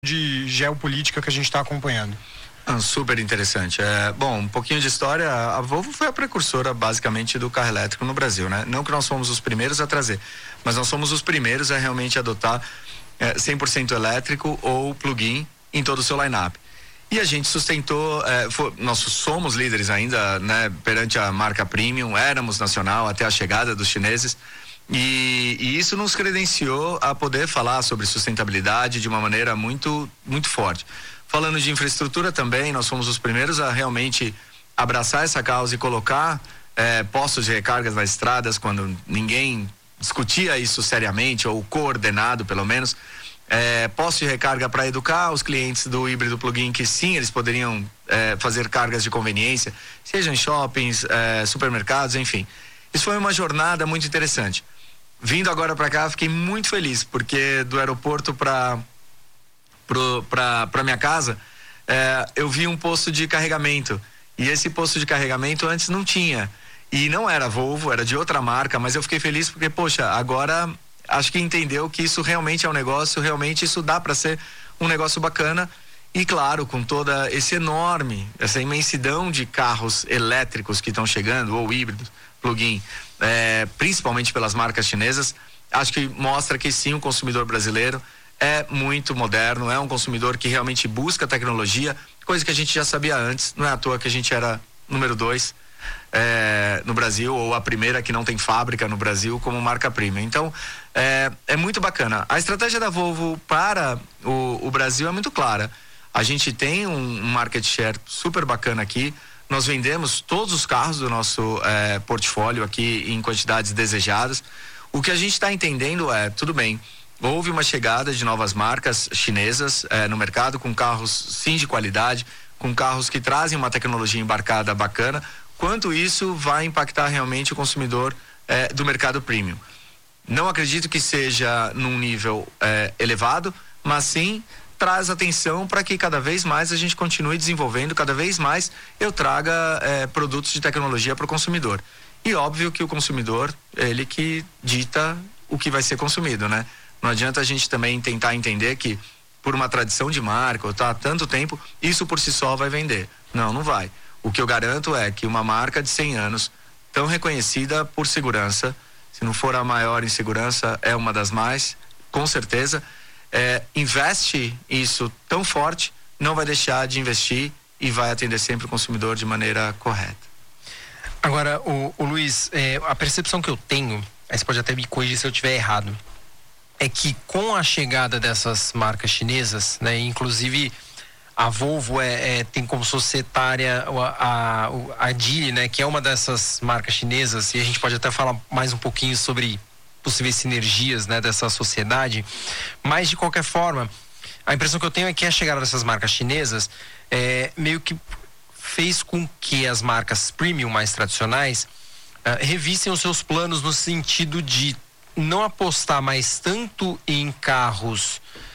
de geopolítica que a gente está acompanhando. Super interessante. Bom, um pouquinho de história. A Volvo foi a precursora basicamente do carro elétrico no Brasil, né? Não que nós fomos os primeiros a trazer, mas nós somos os primeiros a realmente adotar 100% elétrico ou plug-in em todo o seu line-up. E a gente sustentou, nós somos líderes ainda, né? Perante a marca premium, éramos nacional até a chegada dos chineses. E isso nos credenciou a poder falar sobre sustentabilidade de uma maneira muito, muito forte. Falando de infraestrutura também, nós fomos os primeiros a realmente abraçar essa causa e colocar postos de recargas nas estradas quando ninguém discutia isso seriamente, ou coordenado pelo menos. Postos de recarga para educar os clientes do híbrido plug-in que sim, eles poderiam fazer cargas de conveniência, seja em shoppings, supermercados, enfim. Isso foi uma jornada muito interessante. Vindo agora para cá, fiquei muito feliz, porque do aeroporto para minha casa, eu vi um posto de carregamento, e esse posto de carregamento antes não tinha, e não era Volvo, era de outra marca, mas eu fiquei feliz porque, poxa, agora acho que entendeu que isso realmente é um negócio, realmente isso dá para ser um negócio bacana, e claro, com toda essa imensidão de carros elétricos que estão chegando, ou híbridos, plug-in, principalmente pelas marcas chinesas, acho que mostra que sim, o consumidor brasileiro é muito moderno, é um consumidor que realmente busca tecnologia, coisa que a gente já sabia antes, não é à toa que a gente era número 2 no Brasil, ou a primeira que não tem fábrica no Brasil como marca premium. Então, é muito bacana. A estratégia da Volvo para o Brasil é muito clara. A gente tem um market share super bacana aqui, nós vendemos todos os carros do nosso portfólio aqui em quantidades desejadas. O que a gente está entendendo tudo bem, houve uma chegada de novas marcas chinesas no mercado, com carros sim de qualidade, com carros que trazem uma tecnologia embarcada bacana. Quanto isso vai impactar realmente o consumidor do mercado premium? Não acredito que seja num nível elevado, mas sim traz atenção para que cada vez mais a gente continue desenvolvendo, cada vez mais eu traga produtos de tecnologia para o consumidor. E óbvio que o consumidor, ele que dita o que vai ser consumido, né? Não adianta a gente também tentar entender que por uma tradição de marca, ou há tanto tempo, isso por si só vai vender. Não vai. O que eu garanto é que uma marca de 100 anos, tão reconhecida por segurança, se não for a maior em segurança, é uma das mais, com certeza, investe isso tão forte, não vai deixar de investir e vai atender sempre o consumidor de maneira correta. Agora, o Luiz, a percepção que eu tenho, aí você pode até me corrigir se eu estiver errado, é que com a chegada dessas marcas chinesas, né, inclusive a Volvo tem como societária a Geely, né, que é uma dessas marcas chinesas, e a gente pode até falar mais um pouquinho sobre possíveis sinergias, né, dessa sociedade, mas de qualquer forma, a impressão que eu tenho é que a chegada dessas marcas chinesas meio que fez com que as marcas premium mais tradicionais revissem os seus planos no sentido de não apostar mais tanto em carros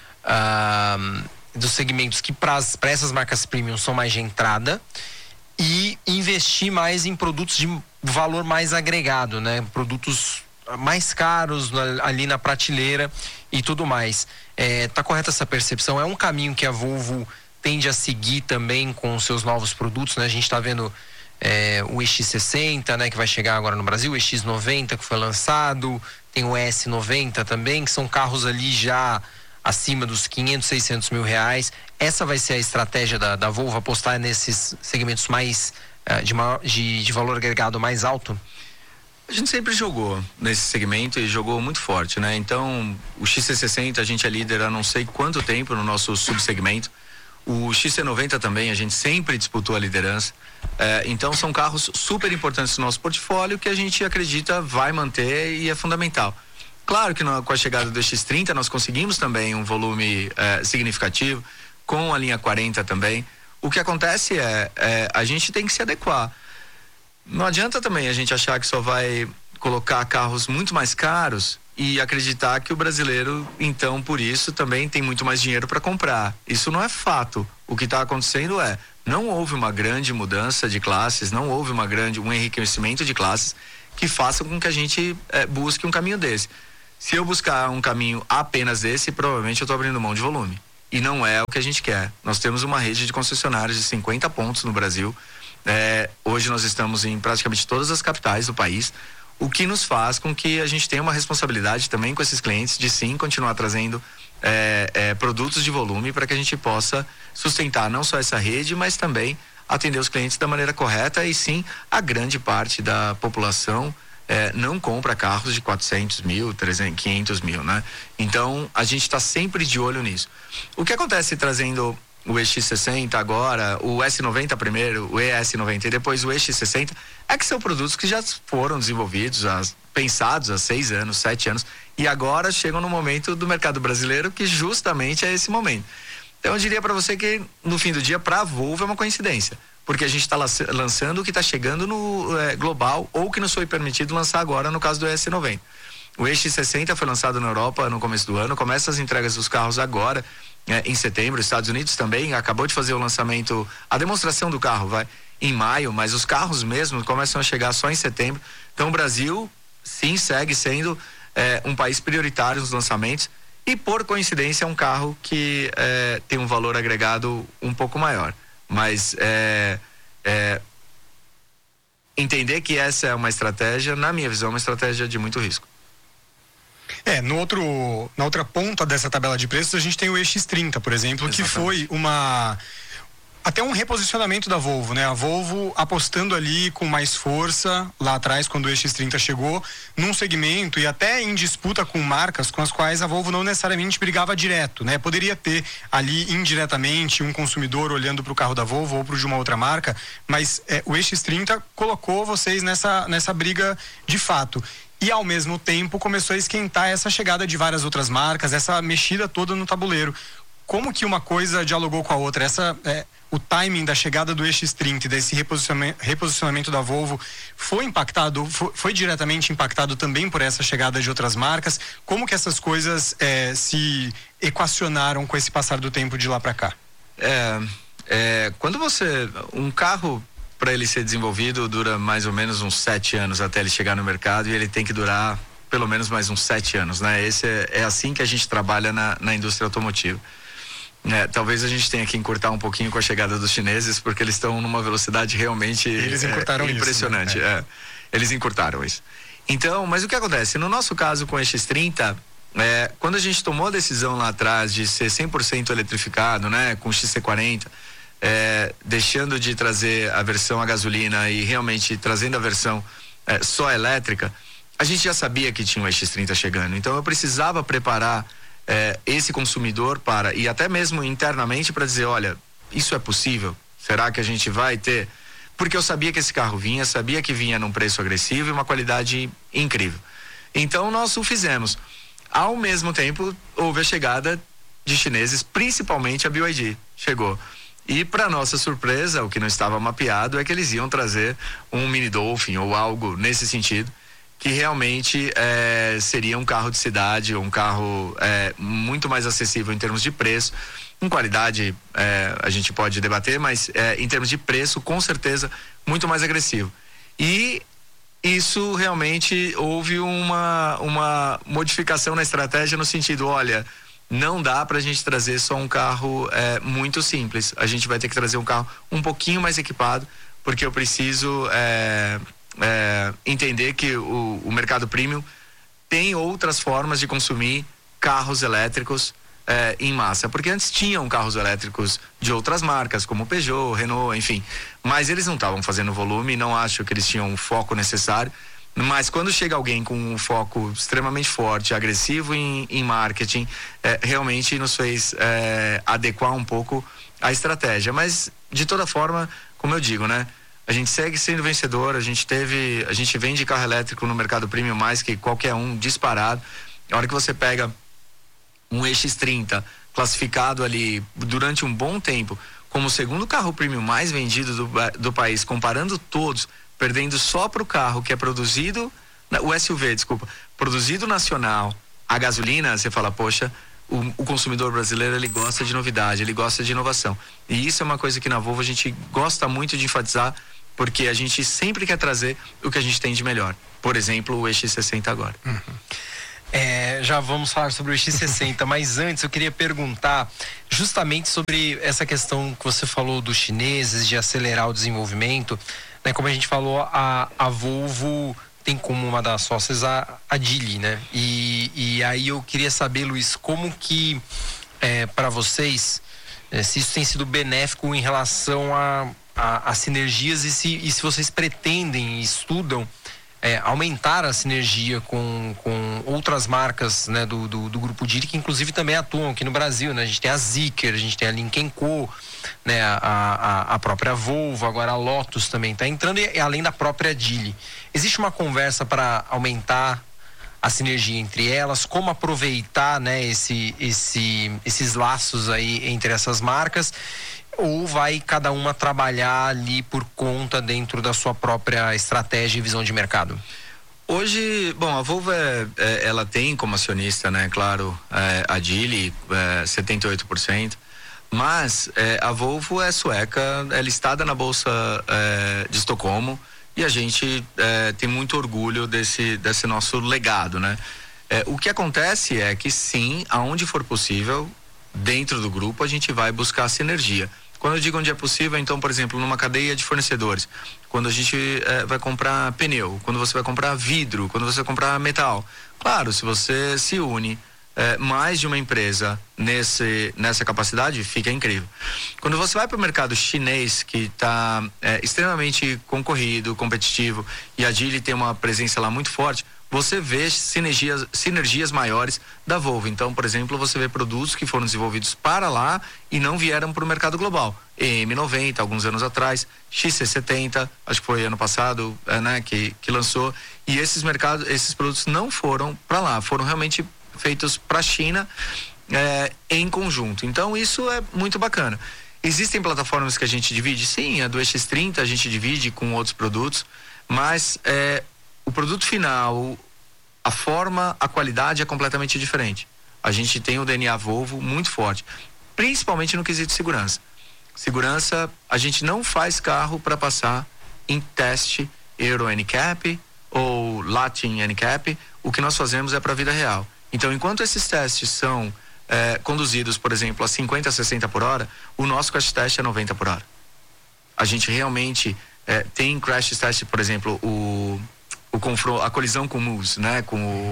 dos segmentos que para essas marcas premium são mais de entrada, e investir mais em produtos de valor mais agregado, né? Produtos mais caros ali na prateleira e tudo mais. Tá correta essa percepção? É um caminho que a Volvo tende a seguir também com os seus novos produtos, né? A gente está vendo o EX60, né, que vai chegar agora no Brasil, o EX90 que foi lançado, tem o S90 também, que são carros ali já acima dos 500, 600 mil reais. Essa vai ser a estratégia da Volvo, apostar nesses segmentos mais de valor agregado mais alto? A gente sempre jogou nesse segmento e jogou muito forte, né? Então, o XC60 a gente é líder há não sei quanto tempo no nosso subsegmento. O XC90 também, a gente sempre disputou a liderança. Então, são carros super importantes no nosso portfólio que a gente acredita vai manter e é fundamental. Claro que com a chegada do X30 nós conseguimos também um volume significativo, com a linha 40 também. O que acontece a gente tem que se adequar. Não adianta também a gente achar que só vai colocar carros muito mais caros e acreditar que o brasileiro, então, por isso, também tem muito mais dinheiro para comprar. Isso não é fato. O que está acontecendo não houve uma grande mudança de classes, não houve um enriquecimento de classes que façam com que a gente busque um caminho desse. Se eu buscar um caminho apenas desse, provavelmente eu estou abrindo mão de volume. e não é o que a gente quer. Nós temos uma rede de concessionários de 50 pontos no Brasil. Hoje nós estamos em praticamente todas as capitais do país, o que nos faz com que a gente tenha uma responsabilidade também com esses clientes de sim continuar trazendo produtos de volume para que a gente possa sustentar não só essa rede, mas também atender os clientes da maneira correta. E sim, a grande parte da população não compra carros de 400 mil, 300, 500 mil, né? Então a gente está sempre de olho nisso. O que acontece trazendo o EX60 agora, o S90 primeiro, o ES90 e depois o EX60, é que são produtos que já foram desenvolvidos, pensados há 6 anos, 7 anos, e agora chegam no momento do mercado brasileiro que justamente é esse momento. Então eu diria para você que no fim do dia, para a Volvo é uma coincidência, porque a gente está lançando o que está chegando no global ou que nos foi permitido lançar agora no caso do ES90. O EX60 foi lançado na Europa no começo do ano, começa as entregas dos carros agora, em setembro. Estados Unidos também acabou de fazer o lançamento, a demonstração do carro em maio, mas os carros mesmo começam a chegar só em setembro. Então o Brasil sim segue sendo um país prioritário nos lançamentos e por coincidência é um carro que tem um valor agregado um pouco maior, mas entender que essa é uma estratégia, na minha visão, é uma estratégia de muito risco. Na outra ponta dessa tabela de preços, a gente tem o EX30, por exemplo, que foi até um reposicionamento da Volvo, né? A Volvo apostando ali com mais força lá atrás, quando o EX30 chegou, num segmento e até em disputa com marcas com as quais a Volvo não necessariamente brigava direto, né? Poderia ter ali indiretamente um consumidor olhando para o carro da Volvo ou para o de uma outra marca, mas o EX30 colocou vocês nessa briga de fato. E ao mesmo tempo começou a esquentar essa chegada de várias outras marcas, essa mexida toda no tabuleiro. Como que uma coisa dialogou com a outra? O timing da chegada do EX30 e desse reposicionamento da Volvo foi impactado, foi diretamente impactado também por essa chegada de outras marcas? Como que essas coisas se equacionaram com esse passar do tempo de lá para cá? Quando um carro, para ele ser desenvolvido, dura mais ou menos uns 7 anos até ele chegar no mercado, e ele tem que durar pelo menos mais uns 7 anos, né? É assim que a gente trabalha na indústria automotiva. Talvez a gente tenha que encurtar um pouquinho com a chegada dos chineses, porque eles estão numa velocidade realmente impressionante. Isso, né? Eles encurtaram isso. Então, mas o que acontece? No nosso caso com o X30, quando a gente tomou a decisão lá atrás de ser 100% eletrificado, né? Com o XC40, deixando de trazer a versão a gasolina e realmente trazendo a versão só elétrica, a gente já sabia que tinha o X30 chegando. Então eu precisava preparar esse consumidor e até mesmo internamente para dizer, olha, isso é possível? Será que a gente vai ter? Porque eu sabia que esse carro sabia que vinha num preço agressivo e uma qualidade incrível. Então nós o fizemos. Ao mesmo tempo, houve a chegada de chineses, principalmente a BYD chegou. E para nossa surpresa, o que não estava mapeado é que eles iam trazer um Mini Dolphin ou algo nesse sentido, que realmente seria um carro de cidade, um carro muito mais acessível em termos de preço. Em qualidade a gente pode debater, mas em termos de preço, com certeza, muito mais agressivo. E isso realmente houve uma modificação na estratégia no sentido, olha, não dá pra gente trazer só um carro muito simples. A gente vai ter que trazer um carro um pouquinho mais equipado, porque eu preciso entender que o mercado premium tem outras formas de consumir carros elétricos em massa, porque antes tinham carros elétricos de outras marcas, como Peugeot, Renault, enfim, mas eles não estavam fazendo volume, não acho que eles tinham o foco necessário. Mas quando chega alguém com um foco extremamente forte, agressivo em marketing, realmente nos fez adequar um pouco a estratégia. Mas de toda forma, como eu digo, né? A gente segue sendo vencedor, a gente vende carro elétrico no mercado premium mais que qualquer um, disparado. A hora que você pega um EX30 classificado ali durante um bom tempo como o segundo carro premium mais vendido do país, comparando todos, perdendo só para o carro que é produzido, o SUV, desculpa, produzido nacional, a gasolina, você fala, poxa, o consumidor brasileiro, ele gosta de novidade, ele gosta de inovação. E isso é uma coisa que na Volvo a gente gosta muito de enfatizar, porque a gente sempre quer trazer o que a gente tem de melhor. Por exemplo, o EX60 agora. Já vamos falar sobre o X60, mas antes eu queria perguntar justamente sobre essa questão que você falou dos chineses, de acelerar o desenvolvimento, né? Como a gente falou, a Volvo tem como uma das sócias a Geely, né? E aí eu queria saber, Luiz, como que para vocês, se isso tem sido benéfico em relação a sinergias e se vocês pretendem e estudam aumentar a sinergia com outras marcas, né, do grupo Geely, que inclusive também atuam aqui no Brasil, né? A gente tem a Zeekr, a gente tem a Lynk & Co, né, a própria Volvo, agora a Lotus também está entrando, e além da própria Geely. Existe uma conversa para aumentar a sinergia entre elas, como aproveitar, né, esses laços aí entre essas marcas, ou vai cada uma trabalhar ali por conta dentro da sua própria estratégia e visão de mercado? Hoje, bom, a Volvo ela tem como acionista, né, claro, a Geely, 78%, mas a Volvo é sueca, é listada na Bolsa de Estocolmo, e a gente tem muito orgulho desse nosso legado, né? O que acontece é que sim, aonde for possível, dentro do grupo, a gente vai buscar sinergia. Quando eu digo onde é possível, então, por exemplo, numa cadeia de fornecedores, quando a gente vai comprar pneu, quando você vai comprar vidro, quando você vai comprar metal, claro, se você se une mais de uma empresa nessa capacidade, fica incrível. Quando você vai para o mercado chinês, que está extremamente concorrido, competitivo, e a Geely tem uma presença lá muito forte, você vê sinergias maiores da Volvo. Então, por exemplo, você vê produtos que foram desenvolvidos para lá e não vieram para o mercado global. EM90, alguns anos atrás, XC70, acho que foi ano passado, né, que lançou. E esses produtos não foram para lá, foram realmente feitos para a China em conjunto. Então, isso é muito bacana. Existem plataformas que a gente divide? Sim, a do X30 a gente divide com outros produtos, mas o produto final, a forma, a qualidade é completamente diferente. A gente tem o DNA Volvo muito forte, principalmente no quesito segurança. Segurança, a gente não faz carro para passar em teste Euro NCAP ou Latin NCAP. O que nós fazemos é para a vida real. Então, enquanto esses testes são conduzidos, por exemplo, a 50, 60 por hora, o nosso crash test é 90 por hora. A gente realmente tem crash test, por exemplo, a colisão com o Moose, né? Com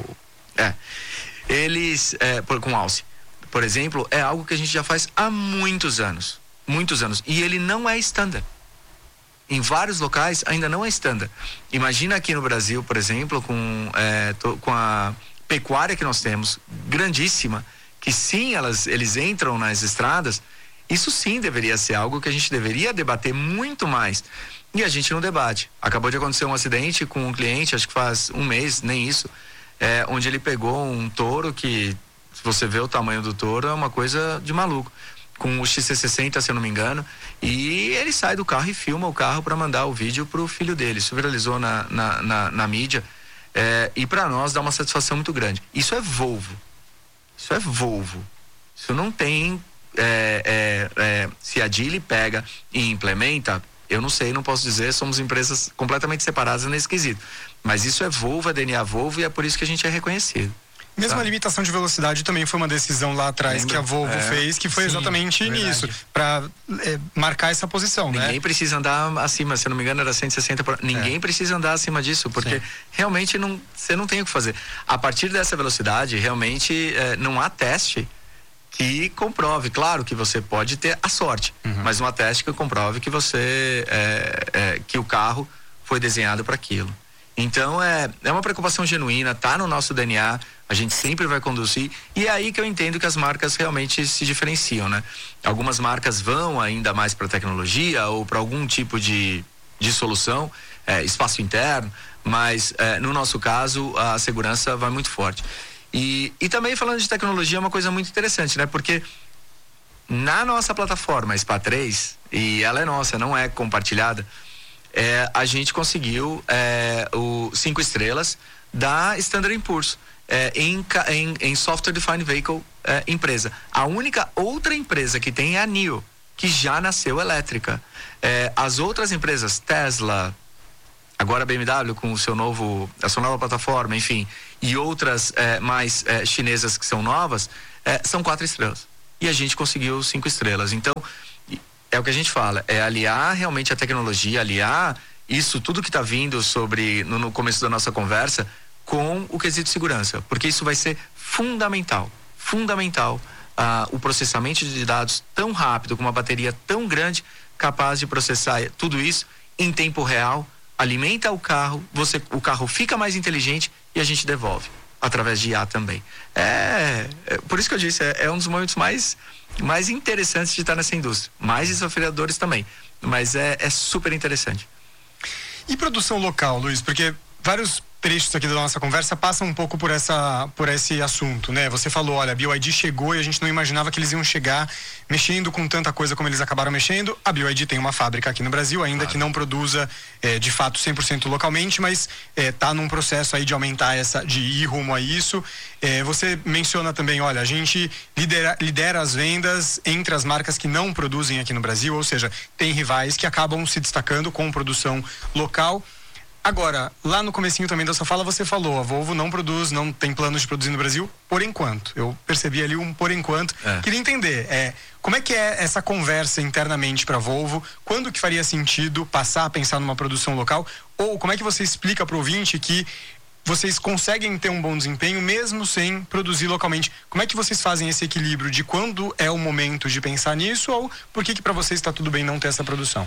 o Alce, por exemplo, é algo que a gente já faz há muitos anos, e ele não é standard. Em vários locais ainda não é standard. Imagina aqui no Brasil, por exemplo, com a pecuária que nós temos, grandíssima, que sim, eles entram nas estradas. Isso sim deveria ser algo que a gente deveria debater muito mais. E a gente não debate. Acabou de acontecer um acidente com um cliente, acho que faz um mês, nem isso, onde ele pegou um touro que, se você vê o tamanho do touro, é uma coisa de maluco. Com o XC60, se eu não me engano, e ele sai do carro e filma o carro para mandar o vídeo pro filho dele. Isso viralizou na mídia, e para nós dá uma satisfação muito grande. Isso é Volvo. Isso não tem, se a Geely pega e implementa, eu não sei, não posso dizer, somos empresas completamente separadas nesse quesito. Mas isso é Volvo, é DNA Volvo, e é por isso que a gente é reconhecido. Mesmo a limitação de velocidade também foi uma decisão lá atrás que a Volvo fez, que foi exatamente nisso, para marcar essa posição, né? Ninguém precisa andar acima, se eu não me engano era 160 por hora. Ninguém precisa andar acima disso, porque realmente você não tem o que fazer. A partir dessa velocidade, realmente não há teste que comprove. Claro que você pode ter a sorte, mas uma teste que comprove que que o carro foi desenhado para aquilo. Então é uma preocupação genuína, tá no nosso DNA, a gente sempre vai conduzir, e é aí que eu entendo que as marcas realmente se diferenciam, né? Algumas marcas vão ainda mais para tecnologia ou para algum tipo de solução, espaço interno, mas no nosso caso a segurança vai muito forte. E também falando de tecnologia é uma coisa muito interessante, né? Porque na nossa plataforma SPA3, e ela é nossa, não é compartilhada, a gente conseguiu o 5 estrelas da Standard & Poor's em Software Defined Vehicle empresa. A única outra empresa que tem é a NIO, que já nasceu elétrica. As outras empresas, Tesla, agora a BMW com a sua nova plataforma, enfim, e outras mais chinesas que são novas, são 4 estrelas. E a gente conseguiu 5 estrelas. Então, é o que a gente fala, é aliar realmente a tecnologia, aliar isso, tudo que está vindo no começo da nossa conversa, com o quesito de segurança, porque isso vai ser fundamental o processamento de dados tão rápido, com uma bateria tão grande, capaz de processar tudo isso em tempo real, alimenta o carro, o carro fica mais inteligente e a gente devolve, através de IA também. Por isso que eu disse, é um dos momentos mais interessantes de estar nessa indústria, mais desafiadores também, mas é super interessante. E produção local, Luiz, porque vários trechos aqui da nossa conversa passam um pouco por esse assunto, né? Você falou, olha, a BYD chegou e a gente não imaginava que eles iam chegar mexendo com tanta coisa como eles acabaram mexendo. A BYD tem uma fábrica aqui no Brasil, ainda que não produza de fato 100% localmente, mas tá num processo aí de aumentar de ir rumo a isso. Você menciona também, olha, a gente lidera as vendas entre as marcas que não produzem aqui no Brasil, ou seja, tem rivais que acabam se destacando com produção local. Agora, lá no comecinho também da sua fala, você falou, a Volvo não produz, não tem planos de produzir no Brasil, por enquanto. Eu percebi ali um por enquanto. Queria entender, como é que é essa conversa internamente para a Volvo? Quando que faria sentido passar a pensar numa produção local? Ou como é que você explica para o ouvinte que vocês conseguem ter um bom desempenho mesmo sem produzir localmente? Como é que vocês fazem esse equilíbrio de quando é o momento de pensar nisso, ou por que para vocês está tudo bem não ter essa produção?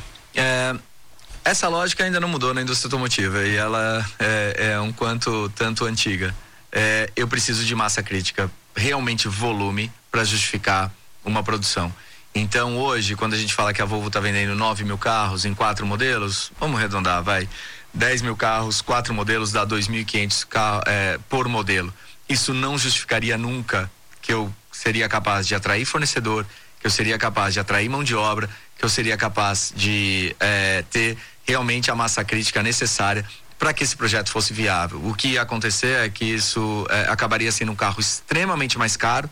Essa lógica ainda não mudou na indústria automotiva e ela é um tanto antiga. Eu preciso de massa crítica, realmente volume, para justificar uma produção. Então hoje, quando a gente fala que a Volvo está vendendo 9 mil carros em 4 modelos, vamos arredondar, 10 mil carros, 4 modelos dá 2.500 carros por modelo. Isso não justificaria nunca que eu seria capaz de atrair fornecedor, que eu seria capaz de atrair mão de obra, que eu seria capaz de ter realmente a massa crítica necessária para que esse projeto fosse viável. O que ia acontecer é que isso acabaria sendo um carro extremamente mais caro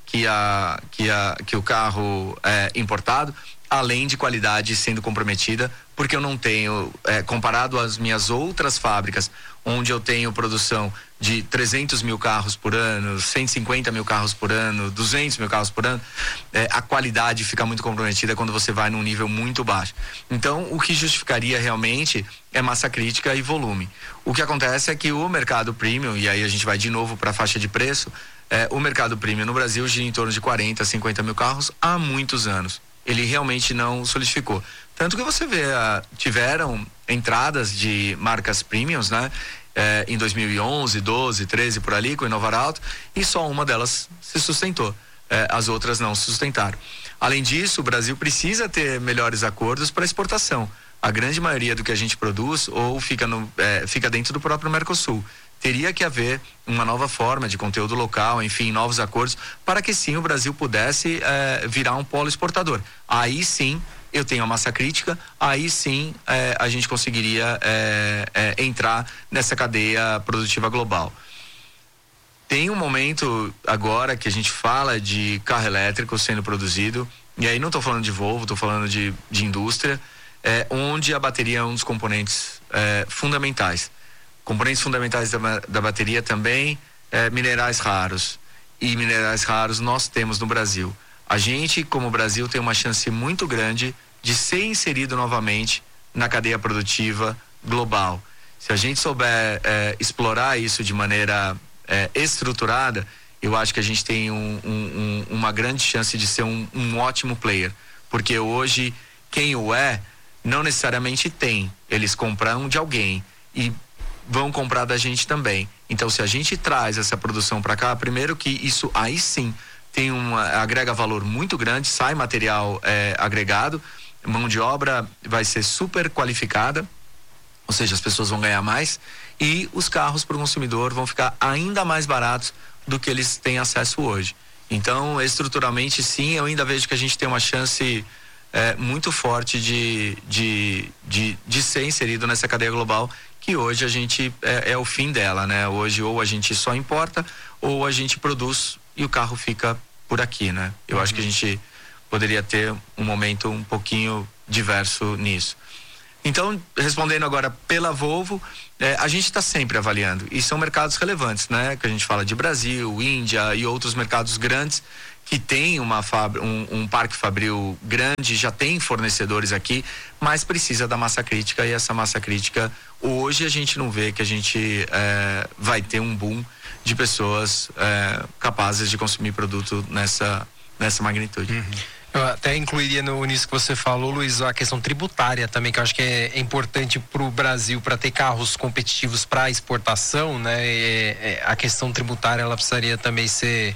que o carro importado, além de qualidade sendo comprometida, porque eu não tenho, comparado às minhas outras fábricas, onde eu tenho produção de 300 mil carros por ano, 150 mil carros por ano, 200 mil carros por ano, a qualidade fica muito comprometida quando você vai num nível muito baixo. Então, o que justificaria realmente é massa crítica e volume. O que acontece é que o mercado premium, e aí a gente vai de novo para a faixa de preço, o mercado premium no Brasil gira em torno de 40, 50 mil carros há muitos anos. Ele realmente não solidificou. Tanto que você vê, tiveram entradas de marcas premiums, né? Em 2011, 12, 13, por ali, com o Inovar Alto, e só uma delas se sustentou. As outras não se sustentaram. Além disso, o Brasil precisa ter melhores acordos para exportação. A grande maioria do que a gente produz ou fica dentro do próprio Mercosul. Teria que haver uma nova forma de conteúdo local, enfim, novos acordos, para que sim o Brasil pudesse virar um polo exportador. Aí sim eu tenho a massa crítica, aí sim a gente conseguiria entrar nessa cadeia produtiva global. Tem um momento agora que a gente fala de carro elétrico sendo produzido, e aí não estou falando de Volvo, estou falando de indústria, onde a bateria é um dos componentes fundamentais. Componentes fundamentais da bateria também, minerais raros. E minerais raros nós temos no Brasil. A gente, como Brasil, tem uma chance muito grande de ser inserido novamente na cadeia produtiva global. Se a gente souber explorar isso de maneira estruturada, eu acho que a gente tem uma grande chance de ser um ótimo player. Porque hoje, quem o não necessariamente tem. Eles compram de alguém e vão comprar da gente também. Então, se a gente traz essa produção para cá, primeiro que isso aí sim agrega valor muito grande, sai material agregado, mão de obra vai ser super qualificada, ou seja, as pessoas vão ganhar mais e os carros para o consumidor vão ficar ainda mais baratos do que eles têm acesso hoje. Então, estruturalmente, sim, eu ainda vejo que a gente tem uma chance muito forte de ser inserido nessa cadeia global, que hoje a gente é o fim dela, né? Hoje ou a gente só importa ou a gente produz e o carro fica por aqui, né? Eu acho que a gente poderia ter um momento um pouquinho diverso nisso. Então, respondendo agora pela Volvo, a gente está sempre avaliando, e são mercados relevantes, né? Que a gente fala de Brasil, Índia e outros mercados grandes que tem um parque fabril grande, já tem fornecedores aqui, mas precisa da massa crítica, e essa massa crítica, hoje a gente não vê que a gente vai ter um boom de pessoas capazes de consumir produto nessa magnitude. Uhum. Eu até incluiria nisso que você falou, Luiz, a questão tributária também, que eu acho que é importante para o Brasil, para ter carros competitivos para exportação, né? A questão tributária, ela precisaria também ser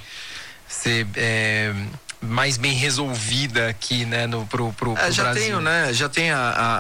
mais bem resolvida aqui, né, pro já Brasil. Tenho, né? Já tem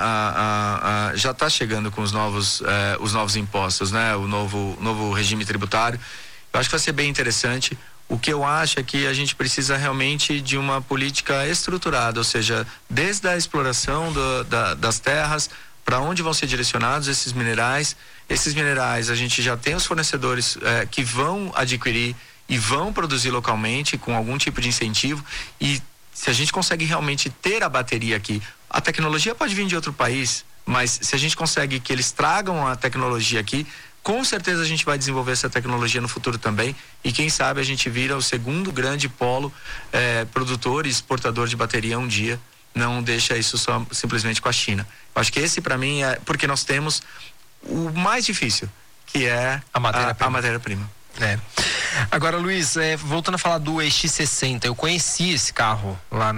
já está chegando com os novos impostos, né? O novo regime tributário. Eu acho que vai ser bem interessante. O que eu acho é que a gente precisa realmente de uma política estruturada, ou seja, desde a exploração das terras, para onde vão ser direcionados esses minerais. Esses minerais, a gente já tem os fornecedores que vão adquirir e vão produzir localmente com algum tipo de incentivo, e se a gente consegue realmente ter a bateria aqui, a tecnologia pode vir de outro país, mas se a gente consegue que eles tragam a tecnologia aqui, com certeza a gente vai desenvolver essa tecnologia no futuro também, e quem sabe a gente vira o segundo grande polo produtor e exportador de bateria um dia, não deixa isso só simplesmente com a China. Eu acho que esse para mim porque nós temos o mais difícil, que é a matéria-prima. Agora, Luiz, voltando a falar do EX60, eu conheci esse carro lá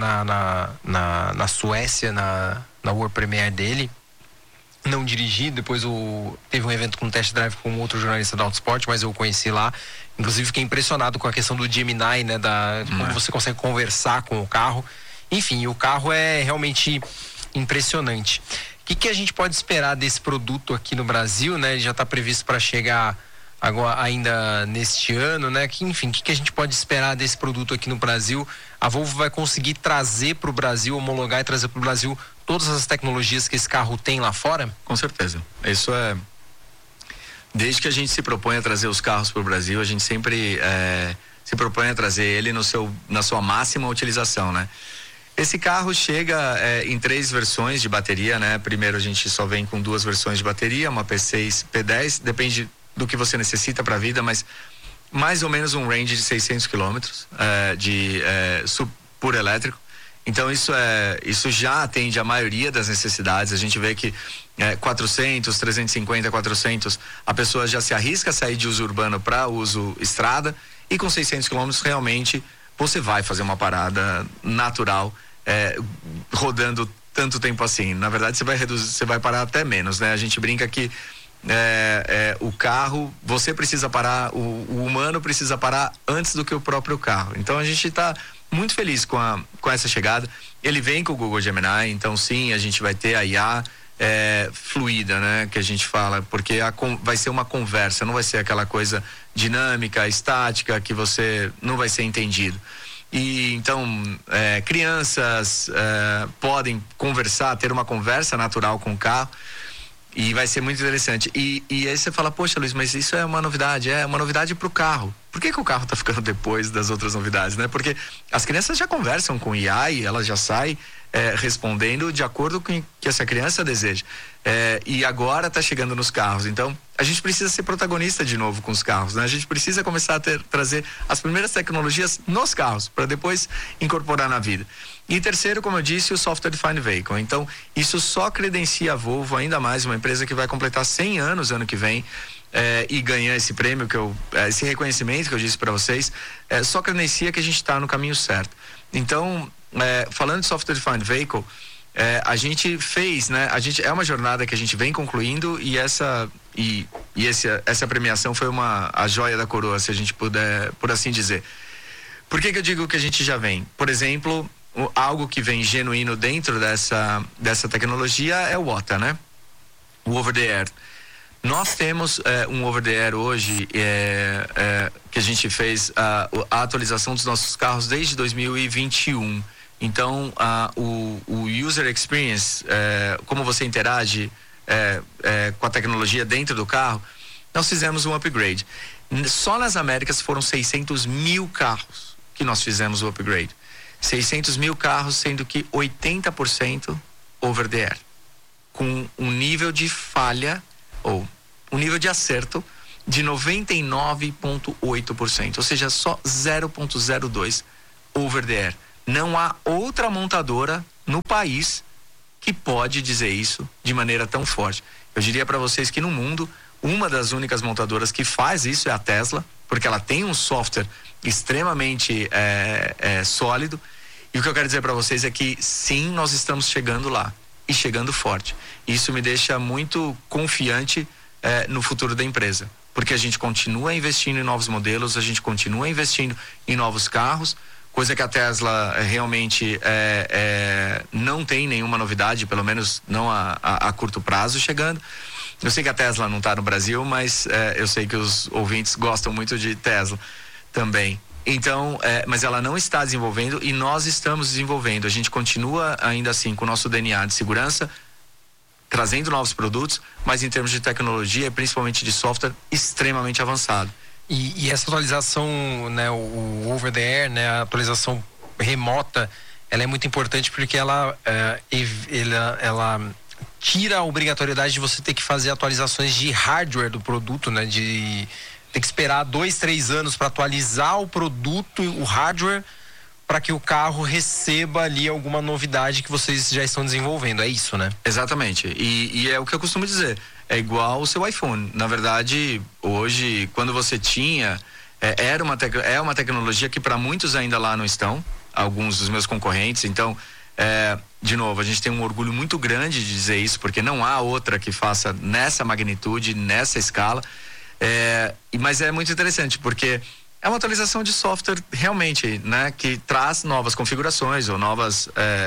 na Suécia, na World Premiere dele. Não dirigi, depois teve um evento com test drive com outro jornalista da Autosport, mas eu conheci lá. Inclusive fiquei impressionado com a questão do Gemini, né? Como você consegue conversar com o carro. Enfim, o carro é realmente impressionante. O que a gente pode esperar desse produto aqui no Brasil, né? Ele já está previsto para chegar agora, ainda neste ano, né? Enfim, o que a gente pode esperar desse produto aqui no Brasil? A Volvo vai conseguir trazer para o Brasil, homologar e trazer para o Brasil todas as tecnologias que esse carro tem lá fora? Com certeza. Isso desde que a gente se propõe a trazer os carros para o Brasil, a gente sempre se propõe a trazer ele na sua máxima utilização, né? Esse carro chega em 3 versões de bateria, né? Primeiro a gente só vem com 2 versões de bateria, uma P6, P10, depende do que você necessita para a vida, mas mais ou menos um range de 600 quilômetros puro elétrico. Então isso já atende a maioria das necessidades. A gente vê que 400, 350, 400, a pessoa já se arrisca a sair de uso urbano para uso estrada, e com 600 quilômetros realmente você vai fazer uma parada natural, rodando tanto tempo assim. Na verdade você vai parar até menos, né? A gente brinca que o carro, você precisa parar, o humano precisa parar antes do que o próprio carro. Então a gente está muito feliz com essa chegada. Ele vem com o Google Gemini, então sim, a gente vai ter a IA fluida, né? Que a gente fala, porque vai ser uma conversa, não vai ser aquela coisa dinâmica, estática, que você não vai ser entendido. E então crianças podem conversar, ter uma conversa natural com o carro, e vai ser muito interessante. E aí você fala, poxa, Luiz, mas isso é uma novidade. É uma novidade pro carro. Por que o carro tá ficando depois das outras novidades, né? Porque as crianças já conversam com o IA e ela já sai respondendo de acordo com o que essa criança deseja. E agora tá chegando nos carros. Então, a gente precisa ser protagonista de novo com os carros, né? A gente precisa começar a trazer as primeiras tecnologias nos carros, para depois incorporar na vida. E terceiro, como eu disse, o Software Defined Vehicle. Então, isso só credencia a Volvo ainda mais, uma empresa que vai completar 100 anos ano que vem, e ganhar esse prêmio, esse reconhecimento que eu disse para vocês, só credencia que a gente está no caminho certo. Então, falando de Software Defined Vehicle, a gente fez, né? É uma jornada que a gente vem concluindo, e essa premiação foi a joia da coroa, se a gente puder, por assim dizer. Por que eu digo que a gente já vem? Por exemplo, algo que vem genuíno dentro dessa tecnologia é o OTA, né? O Over the Air. Nós temos um Over the Air hoje, que a gente fez a atualização dos nossos carros desde 2021. Então, o User Experience, como você interage com a tecnologia dentro do carro, nós fizemos um upgrade. Só nas Américas foram 600 mil carros que nós fizemos o upgrade. 600 mil carros, sendo que 80% over the air. com um nível de falha ou um nível de acerto de 99,8%, ou seja, só 0,02 over the air. Não há outra montadora no país que pode dizer isso de maneira tão forte. Eu diria para vocês que no mundo, uma das únicas montadoras que faz isso é a Tesla, porque ela tem um software extremamente sólido. E o que eu quero dizer para vocês é que sim, nós estamos chegando lá e chegando forte. Isso me deixa muito confiante no futuro da empresa, porque a gente continua investindo em novos modelos, a gente continua investindo em novos carros, coisa que a Tesla realmente não tem nenhuma novidade, pelo menos não a curto prazo chegando. Eu sei que a Tesla não está no Brasil, mas eu sei que os ouvintes gostam muito de Tesla também. Então, mas ela não está desenvolvendo e nós estamos desenvolvendo. A gente continua ainda assim com o nosso DNA de segurança, trazendo novos produtos, mas em termos de tecnologia, principalmente de software, extremamente avançado. E essa atualização, né, o over the air, né, a atualização remota, ela é muito importante porque ela tira a obrigatoriedade de você ter que fazer atualizações de hardware do produto, né, de ter que esperar 2-3 anos para atualizar o produto, o hardware, para que o carro receba ali alguma novidade que vocês já estão desenvolvendo. É isso, né? Exatamente. E é o que eu costumo dizer. É igual o seu iPhone. Na verdade, hoje, quando você tinha, é uma tecnologia que para muitos ainda lá não estão, alguns dos meus concorrentes. Então, de novo, a gente tem um orgulho muito grande de dizer isso, porque não há outra que faça nessa magnitude, nessa escala. Mas é muito interessante, porque é uma atualização de software realmente, né, que traz novas configurações ou novos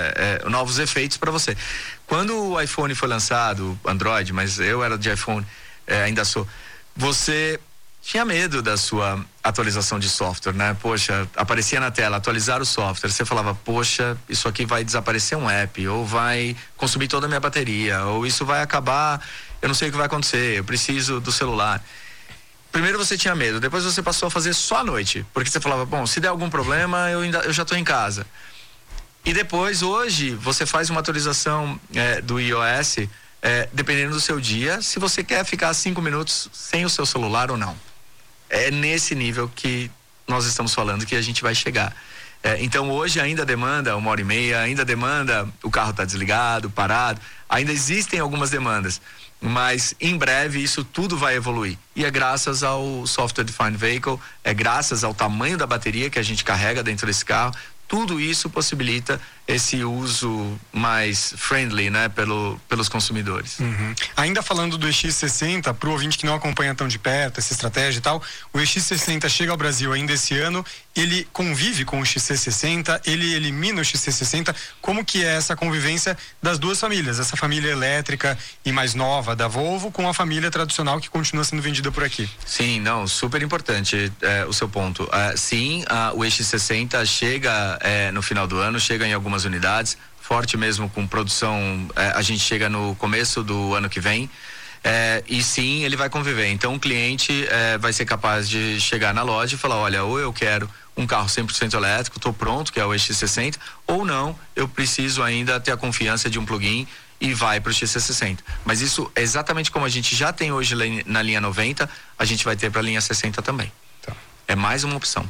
efeitos para você. Quando o iPhone foi lançado, Android, mas eu era de iPhone, ainda sou, você tinha medo da sua atualização de software, né? Poxa, aparecia na tela, atualizar o software, você falava, poxa, isso aqui vai desaparecer um app, ou vai consumir toda a minha bateria, ou isso vai acabar, eu não sei o que vai acontecer, eu preciso do celular. Primeiro você tinha medo, depois você passou a fazer só à noite, porque você falava, bom, se der algum problema, eu já estou em casa. E depois, hoje, você faz uma atualização do iOS, dependendo do seu dia, se você quer ficar 5 minutos sem o seu celular ou não. É nesse nível que nós estamos falando que a gente vai chegar. Então, hoje ainda demanda 1h30, ainda demanda o carro tá desligado, parado, ainda existem algumas demandas. Mas em breve isso tudo vai evoluir e é graças ao Software Defined Vehicle, é graças ao tamanho da bateria que a gente carrega dentro desse carro. Tudo isso possibilita esse uso mais friendly, né, pelos consumidores. Uhum. Ainda falando do EX60, para o ouvinte que não acompanha tão de perto essa estratégia e tal, o EX60 chega ao Brasil ainda esse ano, ele convive com o XC60, ele elimina o XC60. Como que é essa convivência das duas famílias, essa família elétrica e mais nova da Volvo com a família tradicional que continua sendo vendida por aqui? Sim, não, super importante o seu ponto. Sim, o EX60 chega no final do ano, chega em algumas unidades, forte mesmo com produção, a gente chega no começo do ano que vem, e sim, ele vai conviver. Então o cliente vai ser capaz de chegar na loja e falar, olha, ou eu quero um carro 100% elétrico, estou pronto, que é o EX60, ou não, eu preciso ainda ter a confiança de um plug-in e vai para o XC60. Mas isso é exatamente como a gente já tem hoje na linha 90, a gente vai ter para a linha 60 também. Tá. É mais uma opção.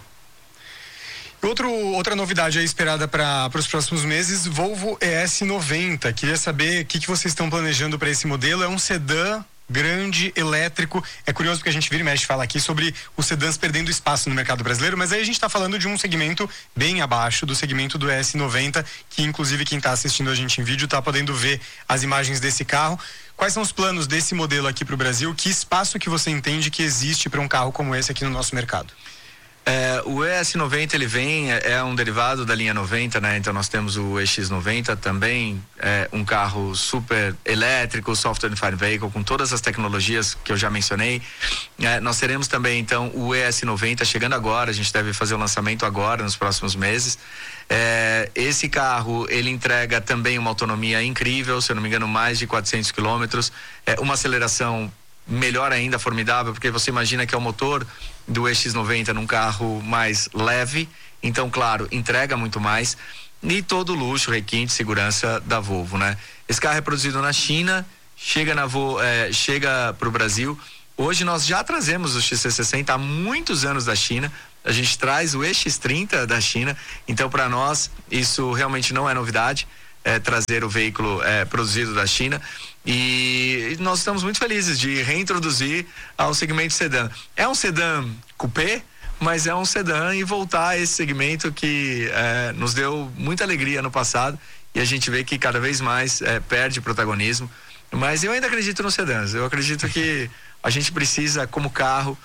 Outra novidade aí esperada para os próximos meses, Volvo ES90. Queria saber o que vocês estão planejando para esse modelo. É um sedã grande, elétrico. É curioso porque a gente vira e mexe fala aqui sobre os sedãs perdendo espaço no mercado brasileiro, mas aí a gente está falando de um segmento bem abaixo do segmento do ES90, que inclusive quem está assistindo a gente em vídeo está podendo ver as imagens desse carro. Quais são os planos desse modelo aqui para o Brasil? Que espaço que você entende que existe para um carro como esse aqui no nosso mercado? O ES90 ele vem, é um derivado da linha 90, né? Então nós temos o EX90 também, um carro super elétrico, software defined vehicle, com todas as tecnologias que eu já mencionei. Nós teremos também então o ES90 chegando agora, a gente deve fazer o lançamento agora, nos próximos meses. Esse carro, ele entrega também uma autonomia incrível, se eu não me engano, mais de 400 quilômetros, uma aceleração melhor ainda, formidável, porque você imagina que é o motor do EX90 num carro mais leve, então claro, entrega muito mais, e todo o luxo, requinte, segurança da Volvo, né? Esse carro é produzido na China, chega para o Brasil. Hoje nós já trazemos o XC60 há muitos anos da China. A gente traz o EX30 da China. Então, para nós, isso realmente não é novidade, trazer o veículo produzido da China. E nós estamos muito felizes de reintroduzir ao segmento sedã. É um sedã coupé, mas é um sedã e voltar a esse segmento que nos deu muita alegria no passado, e a gente vê que cada vez mais perde protagonismo. Mas eu ainda acredito nos sedãs. Eu acredito que a gente precisa, como carro,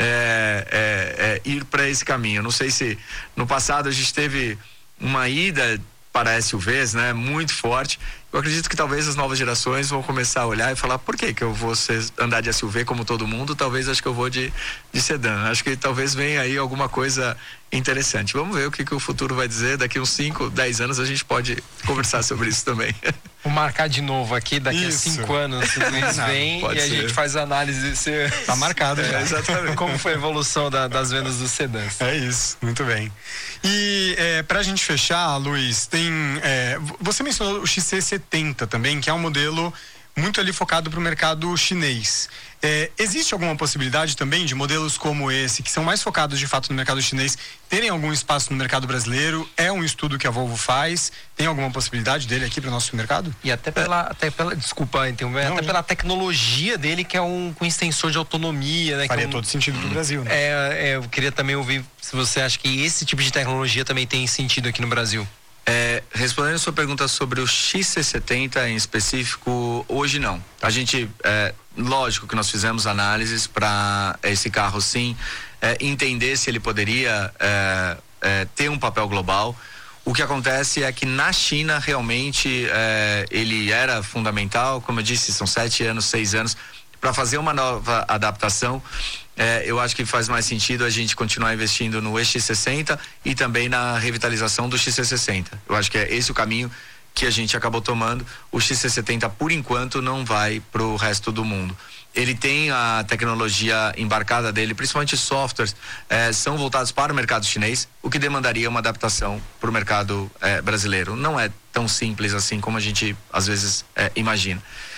ir para esse caminho. Não sei se no passado a gente teve uma ida para SUVs, né, muito forte. Eu acredito que talvez as novas gerações vão começar a olhar e falar: por que eu vou andar de SUV como todo mundo? Talvez acho que eu vou de sedã. Acho que talvez venha aí alguma coisa interessante. Vamos ver o que o futuro vai dizer. Daqui uns 5, 10 anos a gente pode conversar sobre isso também. Vou marcar de novo aqui, daqui a 5 anos o Luiz vem e a gente faz a análise. Tá marcado já. Exatamente. Como foi a evolução das vendas dos sedãs. É isso, muito bem. E pra gente fechar, Luiz, você mencionou o XC70 também, que é um modelo muito ali focado para o mercado chinês. Existe alguma possibilidade também de modelos como esse, que são mais focados de fato no mercado chinês, terem algum espaço no mercado brasileiro? É um estudo que a Volvo faz? Tem alguma possibilidade dele aqui para o nosso mercado? E até pela desculpa, interromper, até pela tecnologia dele, que é com extensor de autonomia, né? Faria todo sentido para o Brasil, né? Eu queria também ouvir se você acha que esse tipo de tecnologia também tem sentido aqui no Brasil. Respondendo a sua pergunta sobre o XC70 em específico, hoje não. A gente, lógico que nós fizemos análises para esse carro, sim, entender se ele poderia ter um papel global. O que acontece é que na China realmente ele era fundamental, como eu disse, são 7 anos, 6 anos, para fazer uma nova adaptação. Eu acho que faz mais sentido a gente continuar investindo no EX60 e também na revitalização do XC60. Eu acho que é esse o caminho que a gente acabou tomando. O XC70, por enquanto, não vai para o resto do mundo. Ele tem a tecnologia embarcada dele, principalmente softwares, são voltados para o mercado chinês, o que demandaria uma adaptação para o mercado brasileiro. Não é tão simples assim como a gente às vezes imagina.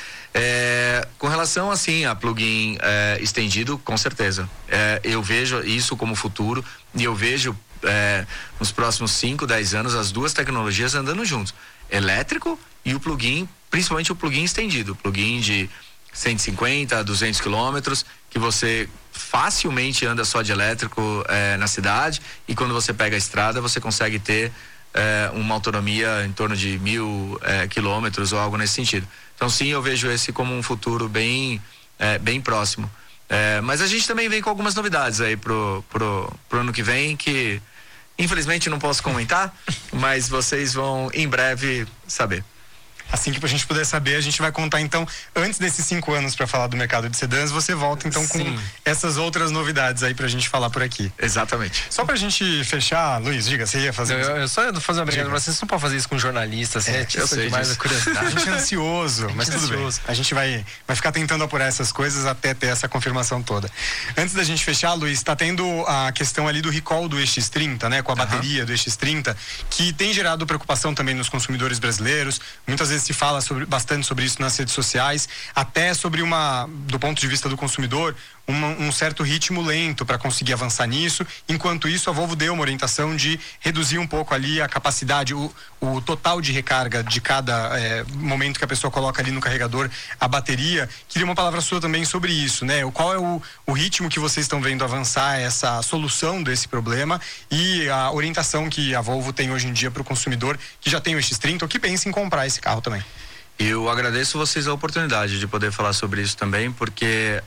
Com relação assim a plug-in estendido, com certeza, eu vejo isso como futuro, e eu vejo nos próximos 5, 10 anos as duas tecnologias andando juntos, elétrico e o plug-in, principalmente o plug-in estendido, plug-in de 150 a 200 quilômetros, que você facilmente anda só de elétrico na cidade, e quando você pega a estrada você consegue ter uma autonomia em torno de 1.000 quilômetros ou algo nesse sentido. Então sim, eu vejo esse como um futuro bem próximo. Mas a gente também vem com algumas novidades aí pro ano que vem, que infelizmente não posso comentar, mas vocês vão em breve saber. Assim que a gente puder saber, a gente vai contar então, antes desses 5 anos para falar do mercado de sedãs, você volta então com essas outras novidades aí pra gente falar por aqui. Exatamente. Só pra gente fechar, Luiz, diga, você ia fazer eu só ia fazer uma brincadeira pra vocês, não pode fazer isso com jornalistas, eu sei demais a curiosidade. A gente é ansioso, mas tudo bem. A gente vai ficar tentando apurar essas coisas até ter essa confirmação toda. Antes da gente fechar, Luiz, tá tendo a questão ali do recall do EX30, né, com a bateria do EX30, que tem gerado preocupação também nos consumidores brasileiros. Muitas vezes se fala bastante sobre isso nas redes sociais, até sobre do ponto de vista do consumidor, um certo ritmo lento para conseguir avançar nisso. Enquanto isso, a Volvo deu uma orientação de reduzir um pouco ali a capacidade, o total de recarga de cada momento que a pessoa coloca ali no carregador a bateria. Queria uma palavra sua também sobre isso, né? Qual é o ritmo que vocês estão vendo avançar essa solução desse problema e a orientação que a Volvo tem hoje em dia para o consumidor que já tem o X30 ou que pensa em comprar esse carro também? Eu agradeço vocês a oportunidade de poder falar sobre isso também, porque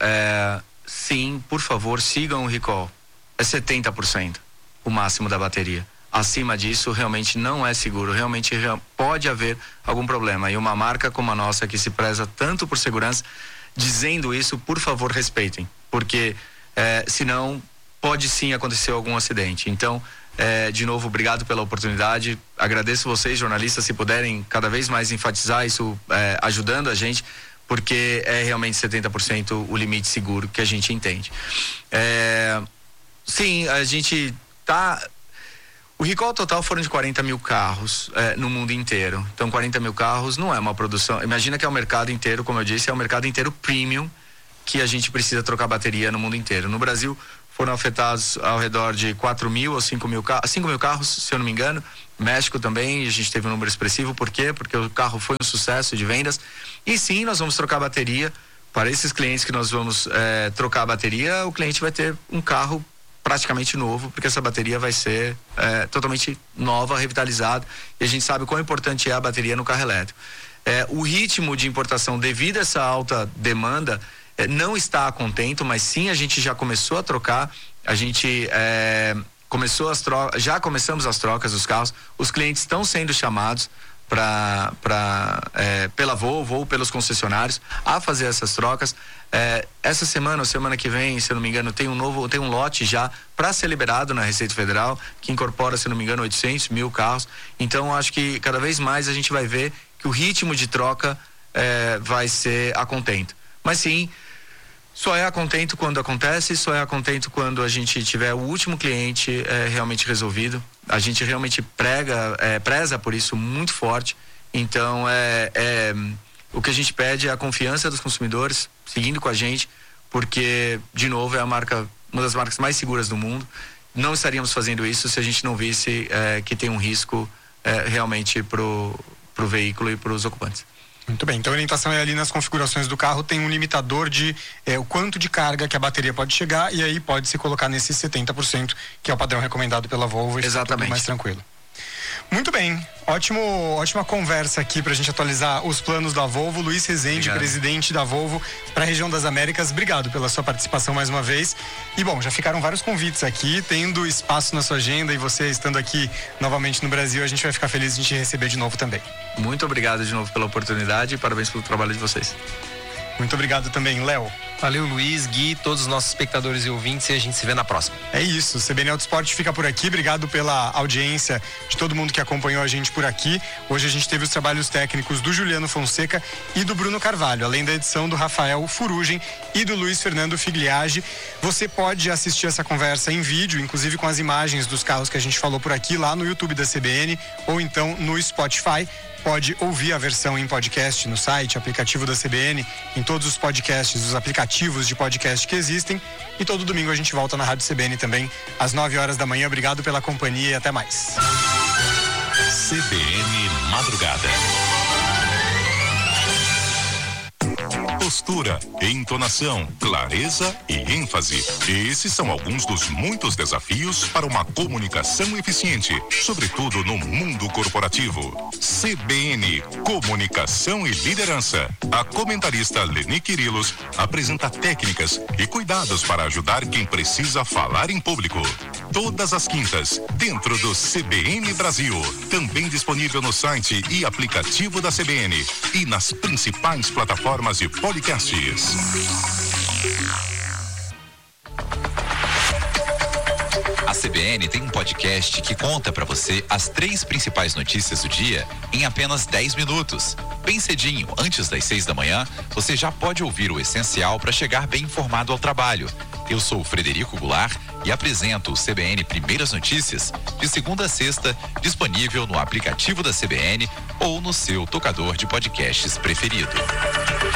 sim, por favor, sigam o recall. É 70% o máximo da bateria. Acima disso, realmente não é seguro. Realmente pode haver algum problema. E uma marca como a nossa, que se preza tanto por segurança, dizendo isso, por favor, respeitem. Porque senão pode sim acontecer algum acidente. Então, de novo, obrigado pela oportunidade. Agradeço vocês, jornalistas, se puderem cada vez mais enfatizar isso, ajudando a gente, porque é realmente 70% o limite seguro que a gente entende. Sim, a gente tá... O recall total foram de 40 mil carros no mundo inteiro. Então 40 mil carros não é uma produção. Imagina que é o mercado inteiro, como eu disse, é o mercado inteiro premium que a gente precisa trocar bateria no mundo inteiro. No Brasil foram afetados ao redor de 4 mil ou 5 mil carros, se eu não me engano. México também, a gente teve um número expressivo. Por quê? Porque o carro foi um sucesso de vendas. E sim, nós vamos trocar bateria. Para esses clientes que nós vamos trocar a bateria, o cliente vai ter um carro praticamente novo, porque essa bateria vai ser totalmente nova, revitalizada, e a gente sabe quão importante é a bateria no carro elétrico. O ritmo de importação, devido a essa alta demanda, não está a contento, mas sim a gente já começou a trocar, a gente já começamos as trocas dos carros, os clientes estão sendo chamados pela Volvo ou pelos concessionários a fazer essas trocas. Essa semana ou semana que vem, se eu não me engano, tem um lote já para ser liberado na Receita Federal, que incorpora, se eu não me engano, 800 mil carros. Então acho que cada vez mais a gente vai ver que o ritmo de troca vai ser a contento. Mas sim, só é a contento quando acontece, só é a contento quando a gente tiver o último cliente realmente resolvido. A gente realmente preza por isso muito forte. Então o que a gente pede é a confiança dos consumidores seguindo com a gente, porque, de novo, é uma das marcas mais seguras do mundo. Não estaríamos fazendo isso se a gente não visse que tem um risco realmente pro veículo e para os ocupantes. Muito bem, então a orientação é ali nas configurações do carro, tem um limitador de o quanto de carga que a bateria pode chegar, e aí pode se colocar nesses 70%, que é o padrão recomendado pela Volvo. Exatamente. Tudo mais tranquilo. Muito bem, ótima conversa aqui pra gente atualizar os planos da Volvo. Luiz Rezende, obrigado. Presidente da Volvo para a região das Américas, obrigado pela sua participação mais uma vez. E bom, já ficaram vários convites aqui, tendo espaço na sua agenda, e você estando aqui novamente no Brasil, a gente vai ficar feliz de te receber de novo também. Muito obrigado de novo pela oportunidade e parabéns pelo trabalho de vocês. Muito obrigado também, Léo. Valeu, Luiz, Gui, todos os nossos espectadores e ouvintes, e a gente se vê na próxima. É isso, o CBN Auto Esporte fica por aqui. Obrigado pela audiência de todo mundo que acompanhou a gente por aqui. Hoje a gente teve os trabalhos técnicos do Juliano Fonseca e do Bruno Carvalho, além da edição do Rafael Furugem e do Luiz Fernando Figliage. Você pode assistir essa conversa em vídeo, inclusive com as imagens dos carros que a gente falou por aqui, lá no YouTube da CBN ou então no Spotify. Pode ouvir a versão em podcast no site, aplicativo da CBN, em todos os podcasts, os aplicativos de podcast que existem. E todo domingo a gente volta na Rádio CBN também, às 9 horas da manhã. Obrigado pela companhia e até mais. CBN Madrugada. Postura, entonação, clareza e ênfase. Esses são alguns dos muitos desafios para uma comunicação eficiente, sobretudo no mundo corporativo. CBN, Comunicação e Liderança. A comentarista Leni Quirilos apresenta técnicas e cuidados para ajudar quem precisa falar em público. Todas as quintas, dentro do CBN Brasil. Também disponível no site e aplicativo da CBN e nas principais plataformas de podcasts. A CBN tem um podcast que conta para você as 3 principais notícias do dia em apenas 10 minutos. Bem cedinho, antes das 6 da manhã, você já pode ouvir o essencial para chegar bem informado ao trabalho. Eu sou o Frederico Goulart e apresento o CBN Primeiras Notícias de segunda a sexta, disponível no aplicativo da CBN ou no seu tocador de podcasts preferido.